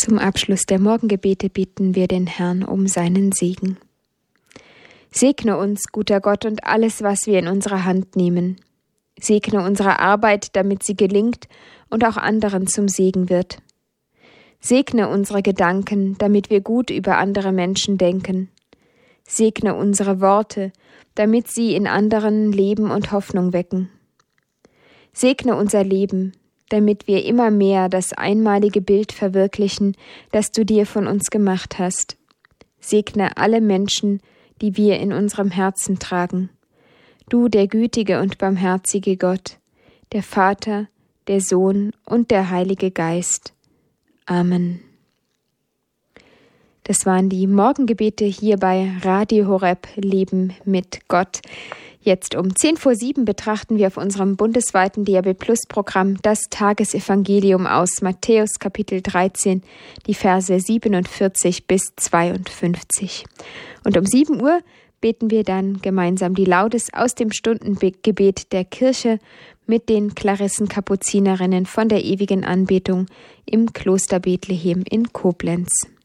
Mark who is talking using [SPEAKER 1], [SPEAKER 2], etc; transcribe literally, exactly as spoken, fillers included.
[SPEAKER 1] Zum Abschluss der Morgengebete bitten wir den Herrn um seinen Segen. Segne uns, guter Gott, und alles, was wir in unsere Hand nehmen. Segne unsere Arbeit, damit sie gelingt und auch anderen zum Segen wird. Segne unsere Gedanken, damit wir gut über andere Menschen denken. Segne unsere Worte, damit sie in anderen Leben und Hoffnung wecken. Segne unser Leben, damit wir immer mehr das einmalige Bild verwirklichen, das du dir von uns gemacht hast. Segne alle Menschen, die wir in unserem Herzen tragen. Du, der gütige und barmherzige Gott, der Vater, der Sohn und der Heilige Geist. Amen. Das waren die Morgengebete hier bei Radio Horeb, Leben mit Gott. Jetzt um zehn vor sieben betrachten wir auf unserem bundesweiten D A B Plus Programm das Tagesevangelium aus Matthäus Kapitel dreizehn, die Verse siebenundvierzig bis zweiundfünfzig. Und um sieben Uhr beten wir dann gemeinsam die Laudes aus dem Stundengebet der Kirche mit den Klaressen-Kapuzinerinnen von der ewigen Anbetung im Kloster Bethlehem in Koblenz.